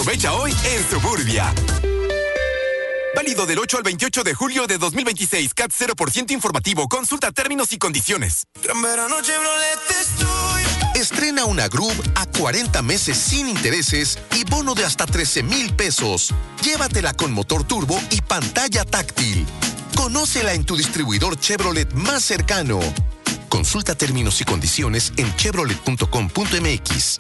Aprovecha hoy en Suburbia. Válido del 8 al 28 de julio de 2026. CAT 0% informativo. Consulta términos y condiciones. Estrena una Groove a 40 meses sin intereses y bono de hasta 13,000 pesos. Llévatela con motor turbo y pantalla táctil. Conócela en tu distribuidor Chevrolet más cercano. Consulta términos y condiciones en chevrolet.com.mx.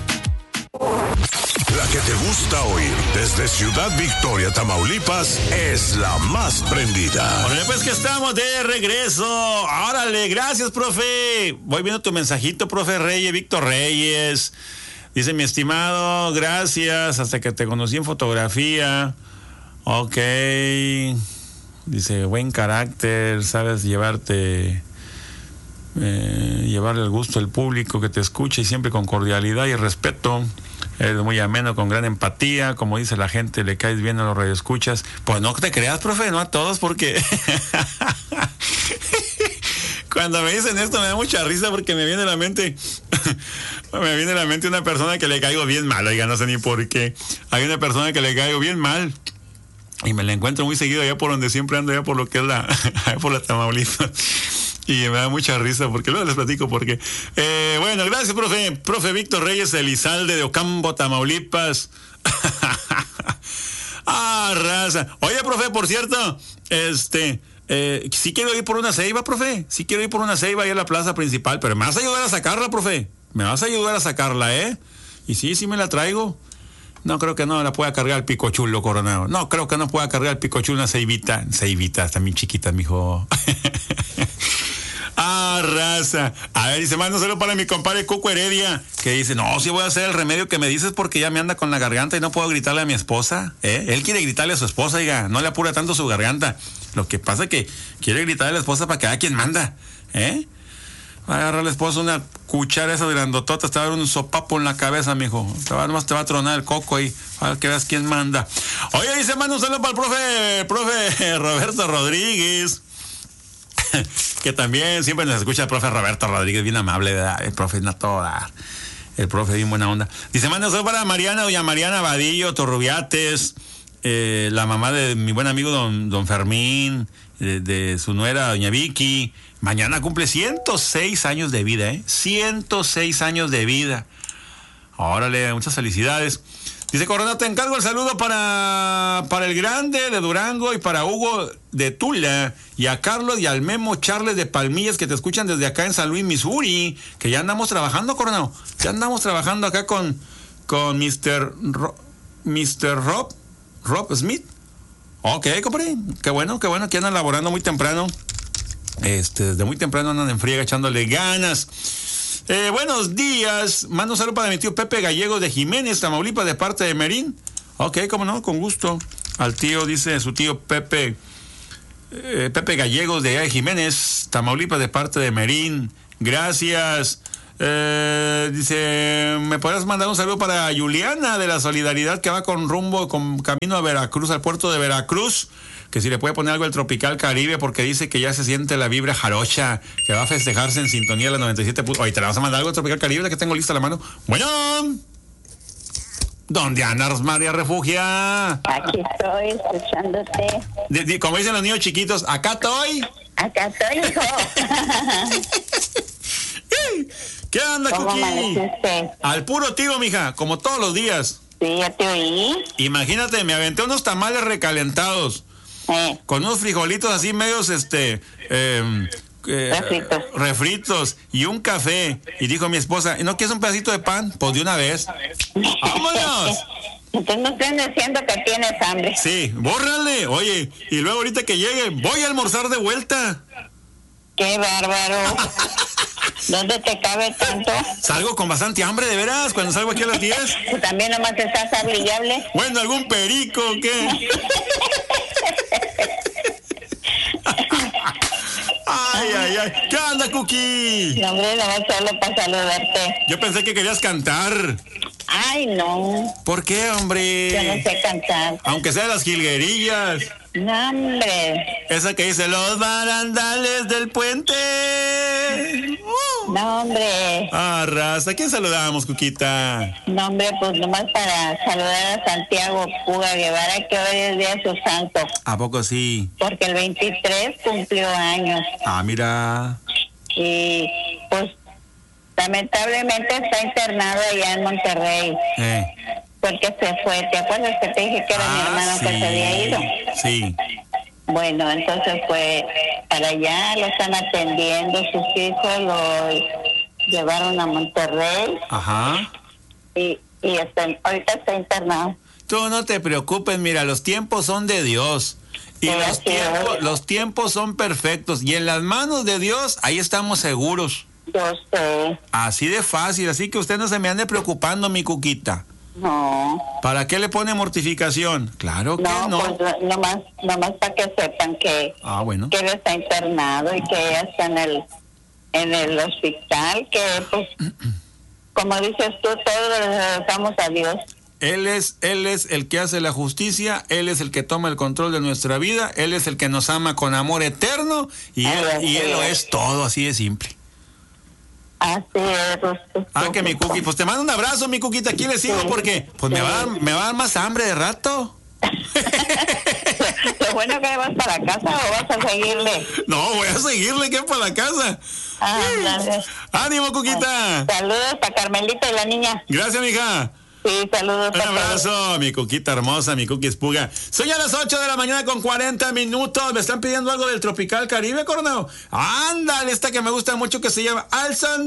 La que te gusta oír desde Ciudad Victoria, Tamaulipas, es la más prendida. Órale, pues que estamos de regreso. Órale, gracias, profe. Voy viendo tu mensajito, profe Reyes, Víctor Reyes. Dice, mi estimado, gracias, hasta que te conocí en fotografía. Ok. Dice, buen carácter, sabes llevarle el gusto al público que te escucha y siempre con cordialidad y respeto. Eres muy ameno, con gran empatía, como dice la gente, le caes bien a los radioescuchas. Pues no te creas, profe, no a todos, porque cuando me dicen esto me da mucha risa porque me viene a la mente una persona que le caigo bien mal, oiga, no sé ni por qué. Hay una persona que le caigo bien mal y me la encuentro muy seguido allá por donde siempre ando, allá por lo que es por la Tamaulipas. Y me da mucha risa porque luego les platico porque bueno, gracias, profe Víctor Reyes Elizalde de Ocampo, Tamaulipas. Raza. Oye, profe, por cierto, sí quiero ir por una ceiba, profe. Sí quiero ir por una ceiba ahí a la plaza principal, pero me vas a ayudar a sacarla, profe. Me vas a ayudar a sacarla, Y sí me la traigo. No creo que no la pueda cargar el picochulo, Coronado. No creo que no pueda cargar el picochulo una ceibita. Ceibitas también chiquitas, mijo. Raza. A ver, dice, mando saludo para mi compadre Cuco Heredia, que dice, no, sí voy a hacer el remedio que me dices porque ya me anda con la garganta y no puedo gritarle a mi esposa. Él quiere gritarle a su esposa, diga, no le apura tanto su garganta. Lo que pasa es que quiere gritarle a la esposa para que haga quien manda. Va a agarrar a la esposa una cuchara esa de grandotota, te va a dar un sopapo en la cabeza, mijo. Nomás te va a tronar el coco ahí, para que veas quién manda. Oye, dice, manda un saludo para el profe Roberto Rodríguez, que también siempre nos escucha el profe Roberto Rodríguez, bien amable, ¿verdad? El profe es toda. El profe bien buena onda. Dice, manda un saludo para doña Mariana Vadillo Torrubiates, la mamá de mi buen amigo don Fermín, de su nuera, doña Vicky. Mañana cumple 106 años de vida, 106 años de vida. Órale, muchas felicidades. Dice, Corona, te encargo el saludo para el Grande de Durango y para Hugo de Tula y a Carlos y al Memo Charles de Palmillas que te escuchan desde acá en San Luis, Missouri, que ya andamos trabajando, Corona. Ya andamos trabajando acá con Mr. Rob Smith. Ok, compadre. Qué bueno que andan laborando muy temprano. Desde muy temprano andan en friega echándole ganas. Buenos días. Mando un saludo para mi tío Pepe Gallegos de Jiménez, Tamaulipas, de parte de Merín. Ok, cómo no, con gusto. Al tío, dice su tío Pepe Gallegos de Jiménez, Tamaulipas, de parte de Merín. Gracias. Dice, ¿me podrás mandar un saludo para Juliana de la Solidaridad que va con camino a Veracruz, al puerto de Veracruz? Que si le puede poner algo del Tropical Caribe porque dice que ya se siente la vibra jarocha, que va a festejarse en sintonía de la 97. Oye, ¿te la vas a mandar algo del Tropical Caribe? La que tengo lista a la mano. Bueno, ¿dónde andas, María Refugia? Aquí estoy escuchándote. Como dicen los niños chiquitos, acá estoy. Acá estoy, hijo. ¿Qué anda, Cookie? Al puro tiro, mija, como todos los días. Sí, ya te oí. Imagínate, me aventé unos tamales recalentados. Con unos frijolitos así medios, refritos y un café. Y dijo mi esposa, ¿no quieres un pedacito de pan? Pues de una vez. ¡Vámonos! Entonces no están diciendo que tienes hambre. Sí, bórrale. Oye, y luego ahorita que llegue, voy a almorzar de vuelta. ¡Qué bárbaro! ¿Dónde te cabe tanto? Salgo con bastante hambre, de veras, cuando salgo aquí a las 10. Tú también nomás estás hable. Bueno, ¿algún perico o qué? Ay. ¿Qué onda, Cookie? No, hombre, nomás solo para saludarte. Yo pensé que querías cantar. Ay, no. ¿Por qué, hombre? Yo no sé cantar. Aunque sea las jilguerillas. No, hombre. Esa que dice, los barandales del puente. No, hombre. Ah, raza. ¿A quién saludamos, Cuquita? No, hombre, pues nomás para saludar a Santiago Puga Guevara, que hoy es día de su santo. ¿A poco sí? Porque el 23 cumplió años. Ah, mira. Y pues lamentablemente está internado allá en Monterrey. Porque se fue. ¿Te acuerdas que te dije que era mi hermano que se había ido? Sí. Bueno, entonces fue para allá, lo están atendiendo, sus hijos lo llevaron a Monterrey. Ajá. Y ahorita está internado. Tú no te preocupes, mira, los tiempos son de Dios. Y Sí, los tiempos son perfectos. Y en las manos de Dios, ahí estamos seguros. Yo sé. Así de fácil. Así que usted no se me ande preocupando, mi Cuquita. No. ¿Para qué le pone mortificación? Claro que no. Pues nomás para que sepan que, bueno. que él está internado y que ella está en el hospital, que pues, como dices tú, todos le rezamos a Dios. Él es el que hace la justicia, Él es el que toma el control de nuestra vida, Él es el que nos ama con amor eterno y Él lo es todo, así de simple. Así es. Que mi Cuqui, pues te mando un abrazo, mi Cuquita, aquí le sigo porque pues me va a dar más hambre de rato. Lo bueno que vas para casa o vas a seguirle. No, voy a seguirle, que para la casa. Gracias. Ánimo, Cuquita. Saludos a Carmelita y la niña. Gracias, mija. Sí, saludos. Un abrazo, mi Cuquita hermosa, mi Cuqui Espuga. Soy a las 8 de la mañana con 40 minutos. Me están pidiendo algo del Tropical Caribe, Coronado. Ándale, esta que me gusta mucho que se llama Alzan